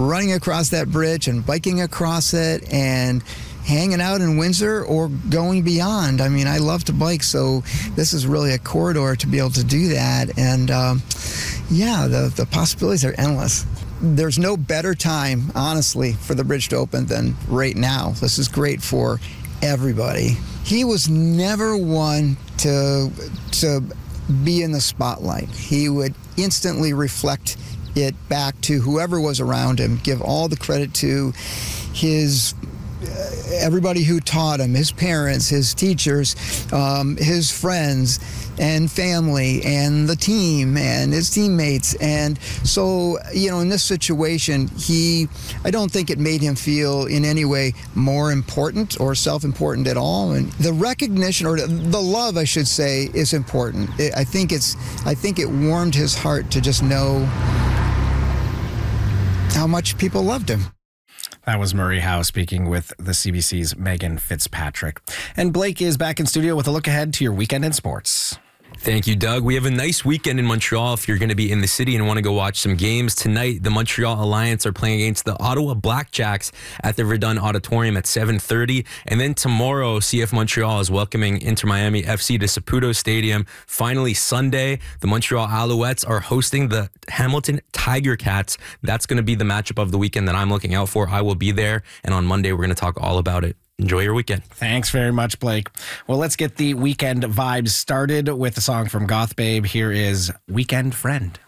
running across that bridge and biking across it and hanging out in Windsor or going beyond. I mean, I love to bike, so this is really a corridor to be able to do that. And the possibilities are endless. There's no better time, honestly, for the bridge to open than right now. This is great for everybody. He was never one to be in the spotlight. He would instantly reflect it back to whoever was around him, give all the credit to his everybody who taught him, his parents, his teachers, his friends and family and the team and his teammates. And so, in this situation, I don't think it made him feel in any way more important or self-important at all. And the recognition, or the love, I should say, is important. I think it warmed his heart to just know how much people loved him. That was Murray Howe speaking with the CBC's Megan Fitzpatrick. And Blake is back in studio with a look ahead to your weekend in sports. Thank you, Doug. We have a nice weekend in Montreal if you're going to be in the city and want to go watch some games. Tonight, the Montreal Alliance are playing against the Ottawa Blackjacks at the Verdun Auditorium at 7:30. And then tomorrow, CF Montreal is welcoming Inter Miami FC to Saputo Stadium. Finally, Sunday, the Montreal Alouettes are hosting the Hamilton Tiger Cats. That's going to be the matchup of the weekend that I'm looking out for. I will be there. And on Monday, we're going to talk all about it. Enjoy your weekend. Thanks very much, Blake. Well, let's get the weekend vibes started with a song from Goth Babe. Here is Weekend Friend.